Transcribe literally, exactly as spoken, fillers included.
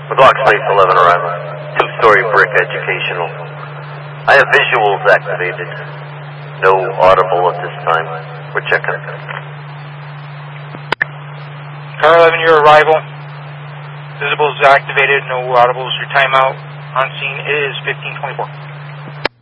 McGlock Space eleven arrival. Two-story brick educational. I have visuals activated. No audible at this time. We're checking. Car eleven, your arrival. Visibles activated, no audibles. Your timeout on scene is fifteen twenty-four.